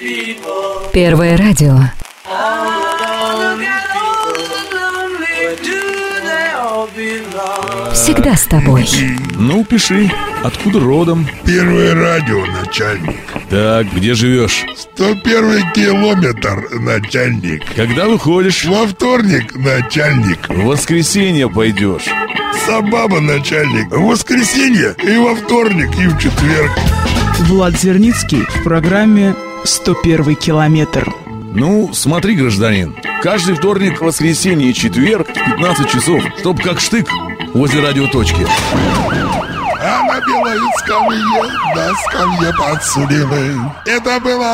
Первое радио. Всегда с тобой. Ну, пиши, откуда родом? Первое радио, начальник. Так, где живешь? 101 километр, начальник. Когда выходишь? Во вторник, начальник. В воскресенье пойдешь. Собаба, начальник. В воскресенье и во вторник, и в четверг. Влад Зерницкий в программе «101 километр». Ну, смотри, гражданин, каждый вторник, воскресенье и четверг в 15 часов, чтоб как штык возле радиоточки. А на белой скамье, на скамье подсудимых. Это было